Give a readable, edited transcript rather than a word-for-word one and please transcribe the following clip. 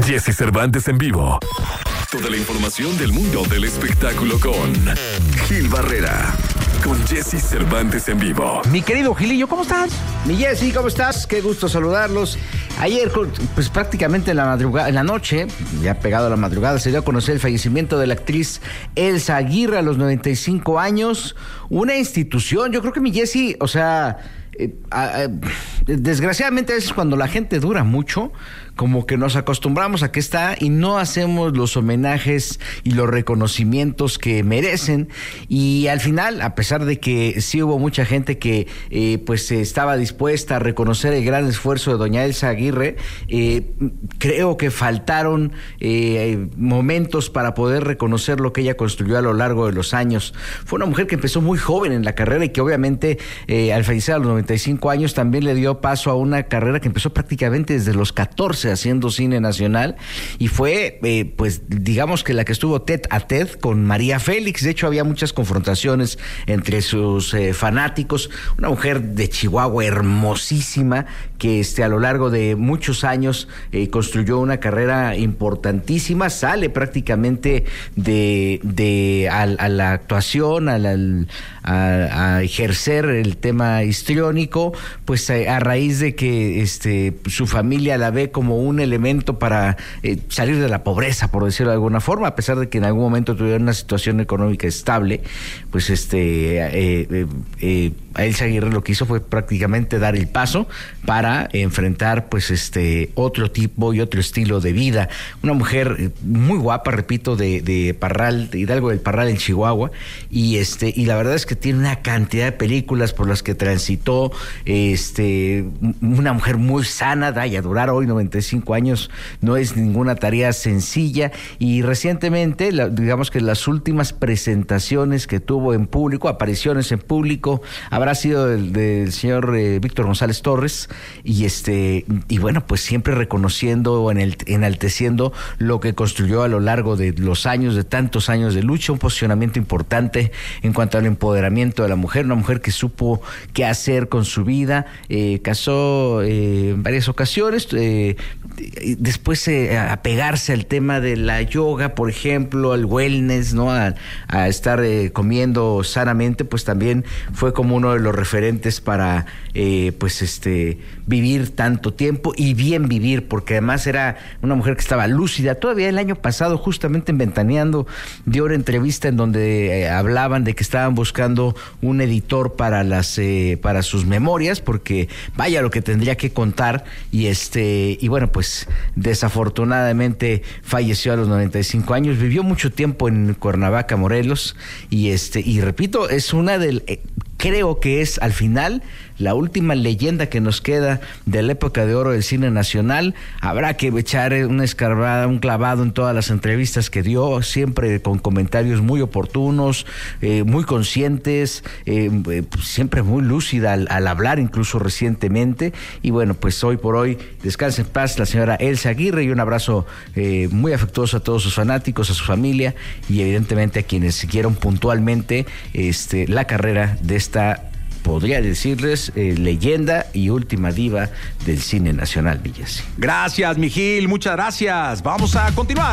Jesse Cervantes en vivo. Toda la información del mundo del espectáculo con Gil Barrera. Con Jesse Cervantes en vivo. Mi querido Gilillo, ¿cómo estás? Mi Jesse, ¿cómo estás? Qué gusto saludarlos. Ayer, pues prácticamente en la madrugada, en la noche, ya pegado a la madrugada, se dio a conocer el fallecimiento de la actriz Elsa Aguirre a los 95 años. Una institución, yo creo que mi Jesse, o sea, desgraciadamente a veces cuando la gente dura mucho, como que nos acostumbramos a que está y no hacemos los homenajes y los reconocimientos que merecen. Y al final, a pesar de que sí hubo mucha gente que pues estaba dispuesta a reconocer el gran esfuerzo de doña Elsa Aguirre, creo que faltaron momentos para poder reconocer lo que ella construyó a lo largo de los años. Fue una mujer que empezó muy joven en la carrera y que obviamente al fallecer a los 95 años también le dio paso a una carrera que empezó prácticamente desde los 14 haciendo cine nacional, y fue pues digamos que la que estuvo tete a tete con María Félix. De hecho había muchas confrontaciones entre sus fanáticos. Una mujer de Chihuahua hermosísima que a lo largo de muchos años construyó una carrera importantísima. Sale prácticamente a la actuación, a ejercer el tema histriónico, pues a raíz de que su familia la ve como un elemento para salir de la pobreza, por decirlo de alguna forma, a pesar de que en algún momento tuvieron una situación económica estable. Pues a Elsa Aguirre lo que hizo fue prácticamente dar el paso para enfrentar pues otro tipo y otro estilo de vida. Una mujer muy guapa, repito, de Parral, de Hidalgo del Parral en Chihuahua, y la verdad es que tiene una cantidad de películas por las que transitó. Una mujer muy sana, a durar hoy 95 años no es ninguna tarea sencilla, y recientemente, digamos que las últimas presentaciones que tuvo en público, apariciones en público, habrá sido del señor Víctor González Torres, y bueno, pues siempre reconociendo o enalteciendo lo que construyó a lo largo de los años, de tantos años de lucha, un posicionamiento importante en cuanto al empoderamiento de la mujer, una mujer que supo qué hacer con su vida, casó en varias ocasiones, después apegarse al tema de la yoga, por ejemplo, al wellness, ¿no? A estar comiendo sanamente, pues también fue como uno de los referentes para vivir tanto tiempo y bien vivir, porque además era una mujer que estaba lúcida. Todavía el año pasado, justamente en Ventaneando, dio una entrevista en donde hablaban de que estaban buscando un editor para sus memorias, porque vaya lo que tendría que contar, y bueno, pues desafortunadamente falleció a los 95 años. Vivió mucho tiempo en Cuernavaca, Morelos, y repito, es creo que es al final la última leyenda que nos queda de la época de oro del cine nacional. Habrá que echar una escarbada, un clavado en todas las entrevistas que dio, siempre con comentarios muy oportunos, muy conscientes, siempre muy lúcida al hablar, incluso recientemente. Y bueno, pues hoy por hoy descansa en paz la señora Elsa Aguirre, y un abrazo muy afectuoso a todos sus fanáticos, a su familia, y evidentemente a quienes siguieron puntualmente la carrera de esta, podría decirles, leyenda y última diva del cine nacional, Villas. Gracias, mi Gil, muchas gracias. Vamos a continuar.